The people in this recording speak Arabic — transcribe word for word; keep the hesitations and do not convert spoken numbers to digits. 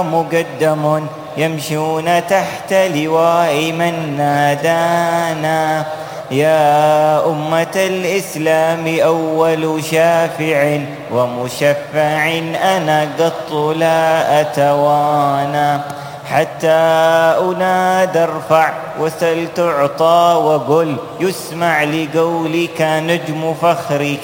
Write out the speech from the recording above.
مقدم يمشون تحت لواء من نادانا. يا أمة الإسلام أول شافع ومشفع أنا قط لا أتوانى. حتى أنادى ارفع وسل تعطى وقل يسمع لقولك نجم فخرك